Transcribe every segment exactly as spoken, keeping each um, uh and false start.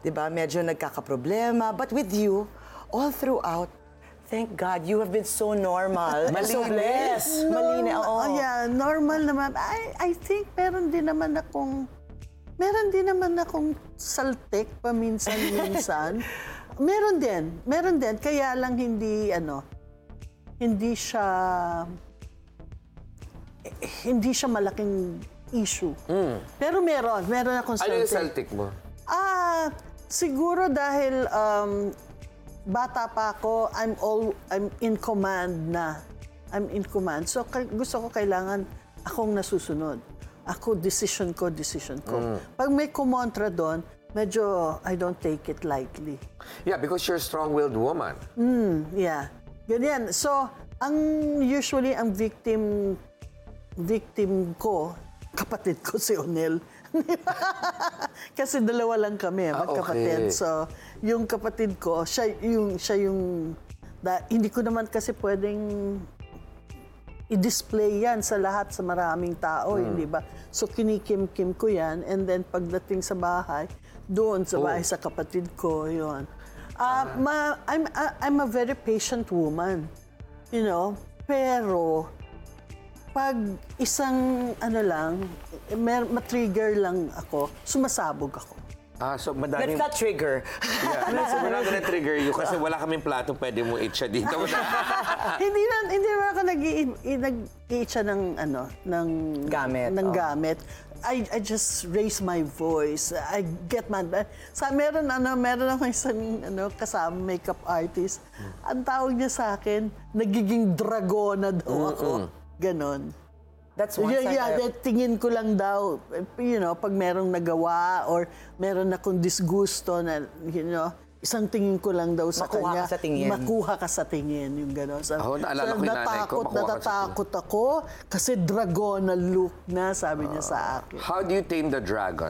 di ba, medyo nagkakaproblema. But with you, all throughout, thank God, you have been so normal. And so blessed. Malinaw, oo. Oh, yeah, normal naman. I, I think meron din naman akong, meron din naman akong saltik paminsan-minsan. Meron din, meron din. Kaya lang hindi, ano, hindi siya, eh, hindi siya malaking issue. Mm. Pero meron, meron akong saltik. Ano yung saltik mo? Ah, siguro dahil um, bata pa ako, I'm all I'm in command na. I'm in command. So gusto ko kailangan akong nasusunod. Ako decision ko, decision ko. Mm. Pag may kumontra doon, medyo I don't take it lightly. Yeah, because you're a strong-willed woman. Mm, yeah. Ganyan. So, ang usually ang victim victim ko, kapatid ko si Onel. Kasi dalawa lang kami, ah, magkapatid. Okay. So, yung kapatid ko, siya yung, siya yung da, hindi ko naman kasi pwedeng i-display yan sa lahat, sa maraming tao, hmm. hindi ba? So, kinikim-kim ko yan, and then pagdating sa bahay, doon sa bahay oh. sa kapatid ko, yun. Uh, ah. ma, I'm, uh, I'm a very patient woman, you know, pero pag isang ano lang, ma-trigger lang ako, sumasabog ako. Ah, so madaming... Let's not trigger. Yeah, so we're not gonna trigger you kasi wala kaming plato pwede mo itcha dito. hindi na hindi na ako nag-i-itcha ng ano, ng gamit. ng oh. gamit. I I just raise my voice. I get mad. Sa meron ano, meron ako isang ano kasama makeup artist. Ang tawag niya sa akin, nagiging dragona daw ako. Mm-mm. Ganon. That's one yeah, side. Yeah, I... tingin ko lang daw, you know, pag merong nagawa or meron akong disgusto na, you know, isang tingin ko lang daw sa makuha kanya. Makuha ka sa tingin. Makuha ka sa tingin, yung gano'n. So, oh, naalala so, ko yung nanay ko, makuha natatakot ako kasi dragonal look na, sabi uh, niya sa akin. How do you tame the dragon?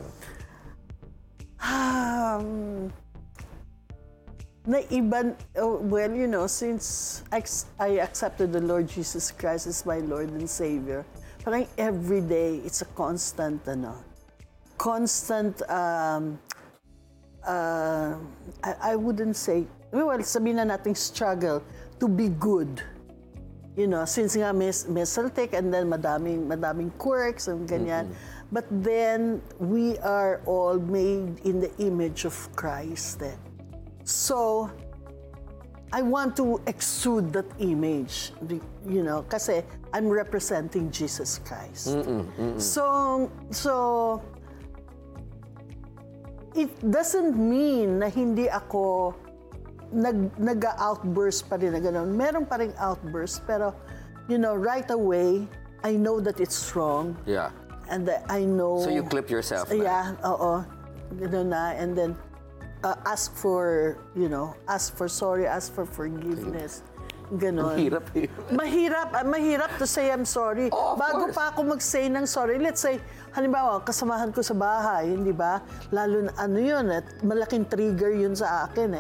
Um, na iba, oh, well, you know, since I accepted the Lord Jesus Christ as my Lord and Savior, parang every day, it's a constant, ano, constant, um, uh, I, I wouldn't say, well, sabihin na nating struggle to be good. You know, since nga may, may saltik and then madaming, madaming quirks and ganyan. Mm-hmm. But then, we are all made in the image of Christ. Eh. So, I want to exude that image, you know, kasi I'm representing Jesus Christ. Mm-mm, mm-mm. So, so, it doesn't mean na hindi ako nag, nag-outburst pa rin na gano'n. Meron pa rin outburst, pero, you know, right away, I know that it's wrong. Yeah. And that I know... So you clip yourself na? Yeah, oo. Gano'n na, and then, Uh, ask for, you know, ask for sorry, ask for forgiveness. Ganon. Mahirap yun. Mahirap, uh, mahirap to say I'm sorry. Oh, Bago course. pa ako mag-say ng sorry, let's say, halimbawa, kasamahan ko sa bahay, hindi ba? Lalo na, ano yun, at malaking trigger yun sa akin eh.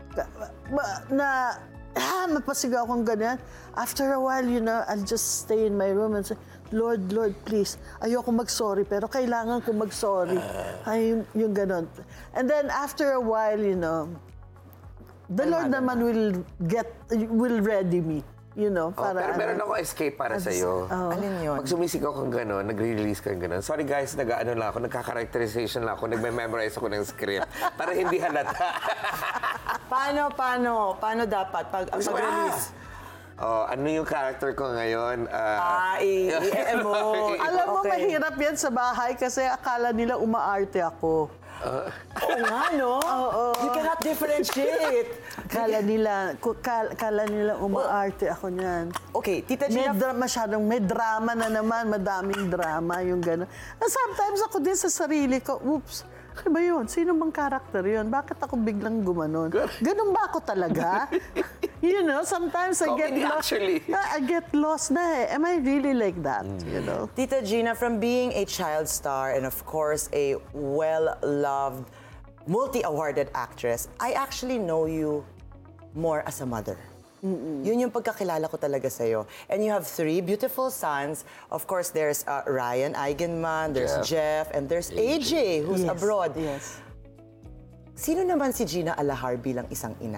Na, ah, mapasigaw akong ganyan. After a while, you know, I'll just stay in my room and say, Lord, Lord, please, ayoko mag-sorry, pero kailangan ko mag-sorry. Ay, yung, yung ganon. And then, after a while, you know, the Lord naman will get, will ready me, you know, Oh, para... pero ano, meron ako escape para sa iyo. Oh. Alin yun? Pag sumisigaw kang gano'n, nagre-release kang gano'n. Sorry guys, nag-ano lang ako, nagka-characterization lang ako, nagme-memorize ako ng script para hindi halata. Paano, paano? Paano dapat pag pag-release? Oh, ano yung character ko ngayon? Uh, ah, i-emote. Alam mo, Okay. mahirap yan sa bahay kasi akala nila umaarte ako. Uh, Oo nga, no? Oo. You cannot differentiate. Kala nila, ku- kala, kala nila umaarte ako niyan. Okay, Tita May Gina, dra- masyadong may drama na naman, madaming drama yung gano'n. And sometimes ako din sa sarili ko, oops, ano ba yun? Sino bang karakter yun? Bakit ako biglang gumanon? Ganun ba ako talaga? You know, sometimes I get Comedy, lost. actually. I get lost na eh. Am I really like that? You know? Tita Gina, from being a child star and of course a well-loved, multi-awarded actress, I actually know you more as a mother. Mm-mm. Yun yung pagkakilala ko talaga sa'yo. And you have three beautiful sons. Of course, there's uh, Ryan Eigenman, there's Jeff, Jeff, and there's A J, who's Yes, abroad. Yes. Sino naman si Gina Alahar bilang isang ina?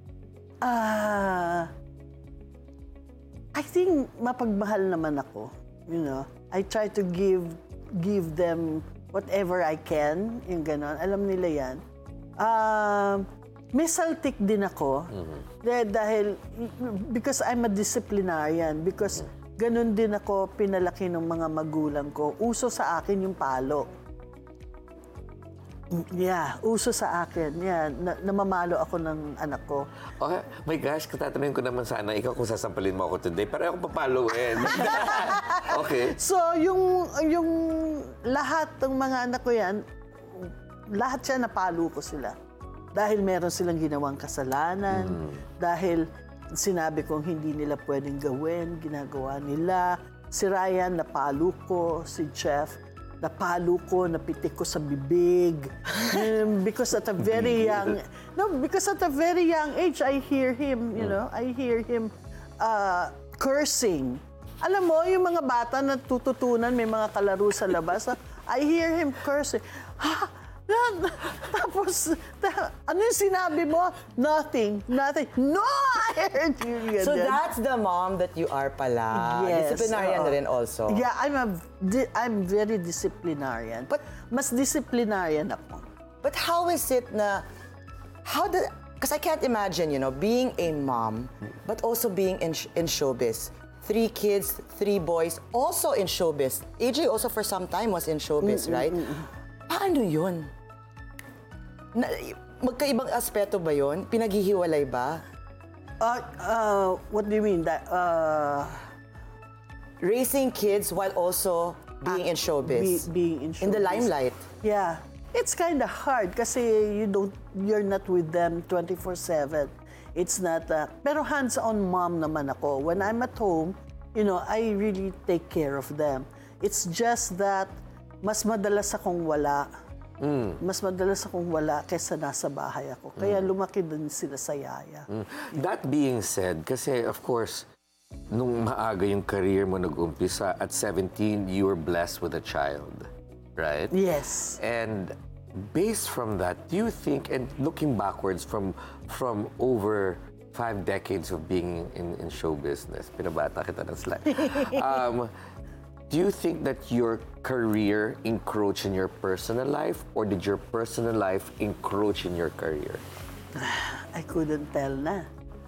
Ah, I think mapagmahal naman ako. You know, I try to give give them whatever I can, yung ganon. Alam nila yan. Ah, may saltik din ako. Dahil, dahil, because I'm a disciplinarian, because ganon din ako pinalaki ng mga magulang ko. Uso sa akin yung palo. Yeah, uso sa akin. Yeah, na, namamalo ako ng anak ko. Okay, my gosh, katatanungin ko naman sana ikaw kung sasampalin mo ako today, pero ako papaluin. Okay. So, yung, yung lahat ng mga anak ko yan, lahat siya napalo ko sila. Dahil meron silang ginawang kasalanan, mm. dahil sinabi kong hindi nila pwedeng gawin, ginagawa nila. Si Ryan, napalo ko. Si Jeff, napalo ko, napitik ko sa bibig. Um, because at a very young, no, because at a very young age, I hear him, you know, I hear him uh, cursing. Alam mo, yung mga bata na tututunan, may mga kalaro sa labas, I hear him cursing. Ha? Tapos, ta- ano yung sinabi mo? Nothing, nothing. No, I heard you. So that's the mom that you are pala. Yes, Disciplinarian oo. na rin also. Yeah, I'm a, di- I'm very disciplinarian. But mas disciplinarian ako. But how is it na, how the, because I can't imagine, you know, being a mom, but also being in, sh- in showbiz. Three kids, three boys, also in showbiz. A J also for some time was in showbiz, Mm, right? mm, mm. Paano yun? Na, magkaibang aspeto ba yun? Pinaghihiwalay ba? Uh, uh, what do you mean? That, uh, Raising kids while also being in showbiz. be- being in In the showbiz. limelight. Yeah. It's kind of hard kasi you don't, you're not with them twenty-four seven. It's not, uh, pero hands-on mom naman ako. When I'm at home, you know, I really take care of them. It's just that mas madalas akong wala. Mm. Mas madalas akong wala kaysa nasa bahay ako. Kaya lumaki din sila sa yaya. Mm. That being said, kasi of course, nung maaga yung career mo nag-umpisa, at seventeen, you were blessed with a child, right? Yes. And based from that, do you think, and looking backwards from from over five decades of being in, in show business, pinabata kita ng slide, um, do you think that your career encroached in your personal life, or did your personal life encroach in your career? I couldn't tell na.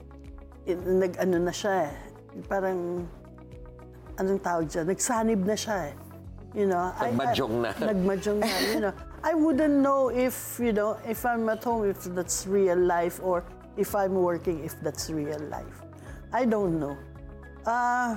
Nag-ano na siya eh. Parang, anong tawag dyan? Nagsanib na siya eh. You know, I- Nagmadyong I- na. Nagmadyong na, you know. I wouldn't know if, you know, if I'm at home, if that's real life, or if I'm working, if that's real life. I don't know. Uh,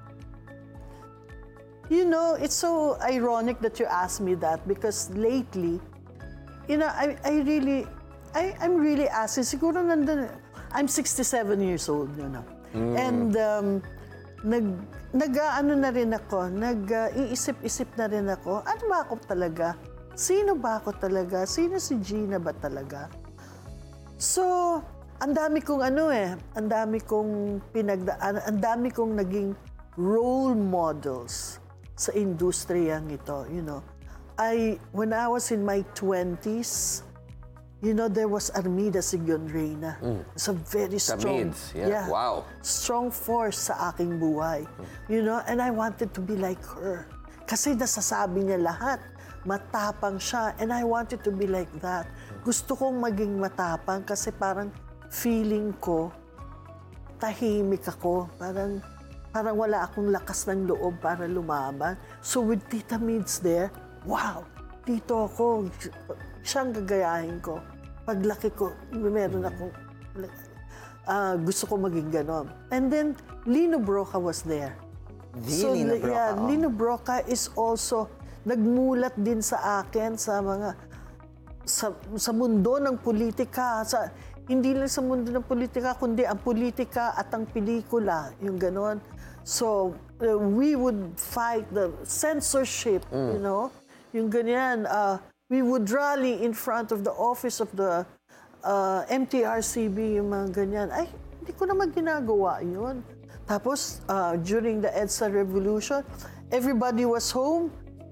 you know, it's so ironic that you asked me that because lately, you know, I, I really, I, I'm really asking, siguro nandun, I'm sixty-seven years old, you know. And um, nag, nag-ano na rin ako, nag-iisip-isip na rin ako, ano ba ako talaga? Sino ba ako talaga? Sino si Gina ba talaga? So, ang dami kong ano eh, ang dami kong pinagdaan, ang dami kong naging role models sa industriyang ito, you know. I, when I was in my twenties, you know, there was Armida Sigon Reyna. Mm. It's a very Sa strong, Mids, yeah. Wow. strong force sa aking buhay. You know, and I wanted to be like her. Kasi nasasabi niya lahat. Matapang siya, and I wanted to be like that. Gusto kong maging matapang kasi parang feeling ko, tahimik ako. Parang, parang wala akong lakas ng loob para lumaban. So with Tita Mids there, wow, dito ako, siyang gagayahin ko. Paglaki ko, meron akong, uh, gusto ko maging ganon. And then, Lino Broca was there. The Lino Broca, yeah, oh. Lino Broca is also, nagmulat din sa akin sa mga, sa, sa mundo ng politika, sa, hindi lang sa mundo ng politika, kundi ang politika at ang pelikula, yung ganon. So, uh, we would fight the censorship, you know, yung ganyan. Uh, we would rally in front of the office of the uh, M T R C B, yung mga ganyan. Ay, hindi ko naman ginagawa yun. Tapos, uh, during the EDSA Revolution, everybody was home.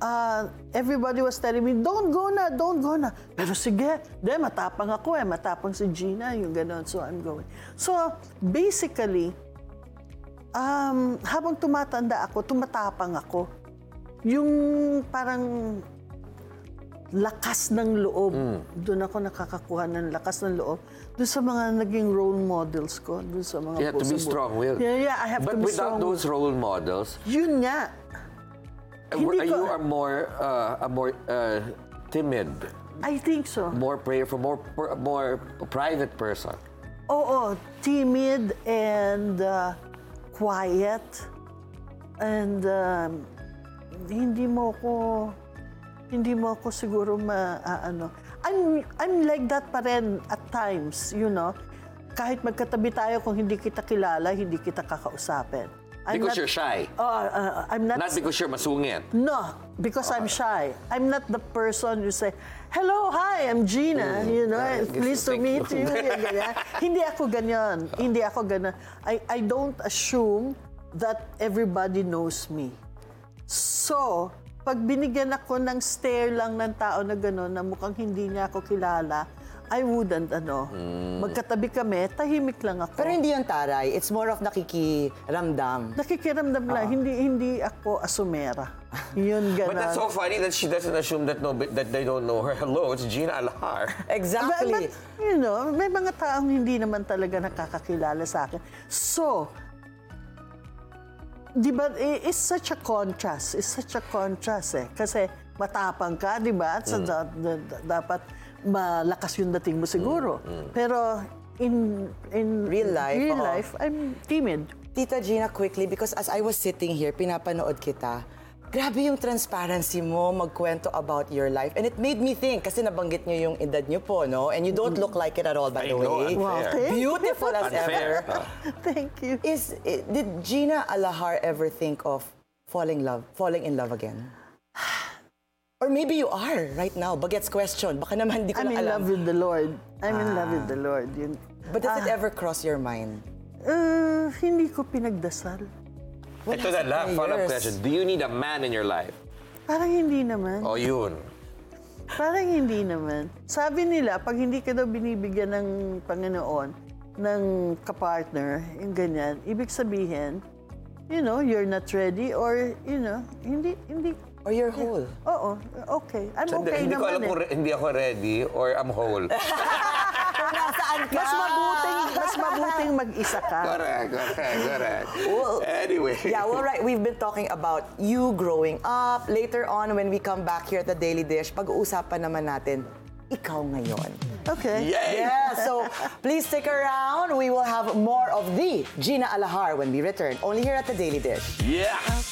uh, everybody was telling me, don't go na, don't go na. Pero sige, de, matapang ako eh, matapang si Gina, yung gano'n, so I'm going. So, basically, um, habang tumatanda ako, tumatapang ako. Yung parang lakas ng loob. Doon ako nakakakuha ng lakas ng loob. Doon sa mga naging role models ko. Doon sa mga You have to be puso- strong-willed. Yeah, yeah, I have But to be without strong. those role models, Yun nga. uh, Hindi you ko- are more, uh, a more uh, timid, I think so. more prayerful, more per- more private person. Oo, timid and uh, quiet. And um, hindi mo ko hindi mo ako siguro ma ah, ano. I'm I'm like that pa rin at times, you know. Kahit magkatabi tayo, kung hindi kita kilala, hindi kita kakausapin. I'm Because not- you're shy. Oh, uh, I'm not. Not because you're masungit. No, because I'm shy. I'm not the person who say, hello, hi, I'm Gina. You know, I guess pleased to thank meet you. you. Yung ganyan. Hindi ako ganyan. Hindi ako ganyan. I, I don't assume that everybody knows me. So, pag binigyan ako ng stare lang ng tao na gano'n, na mukhang hindi niya ako kilala, I wouldn't, ano, magkatabi kami, tahimik lang ako. Pero hindi yung taray. It's more of nakikiramdam. Nakikiramdam lang, hindi hindi ako asumera. Yun, gano'n. But that's so funny that she doesn't assume that no, that they don't know her. Hello, it's Gina Alahar. Exactly. But, but, you know, may mga taong hindi naman talaga nakakakilala sa akin. So, di ba, i- it's such a contrast. It's such a contrast eh. Kasi matapang ka, di ba? At sa da- da- da- dapat malakas yung dating mo siguro. Pero in in Real life, real oo. life, I'm timid. Tita Gina, quickly, because as I was sitting here, pinapanood kita, grabe yung transparency mo, magkwento about your life. And it made me think, kasi nabanggit niyo yung edad niyo po, no? And you don't look like it at all, by I the know, way. unfair. Okay. Beautiful as Unfair. ever. Thank you. Is, i- did Gina Alahar ever think of falling love, falling in love again? Or maybe you are right now. Bagets question. Baka naman hindi ko I'm lang in alam. love with the Lord. I'm in love with the Lord. Yun. But does it Ah. ever cross your mind? Uh, hindi ko pinagdasal. Wala Ito sa na lang, follow-up prayers. question. Do you need a man in your life? Parang hindi naman. O yun. Parang hindi naman. Sabi nila, pag hindi ka daw binibigyan ng Panginoon, ng kapartner, yung ganyan, ibig sabihin, you know, you're not ready or, you know, hindi, hindi, Or you're whole? oo, okay. I'm Hindi, okay hindi ko naman alam eh. kung re- hindi ako ready or I'm whole. Nasaan ka? Mas mabuting, mas mabuting mag-isa ka. Correct, correct, correct. Well, Anyway. Yeah, well, right. We've been talking about you growing up. Later on, when we come back here at the Daily Dish, pag-uusapan naman natin, ikaw ngayon. Okay. Yay! Yeah, so please stick around. We will have more of the Gina Alahar when we return, only here at the Daily Dish. Yeah!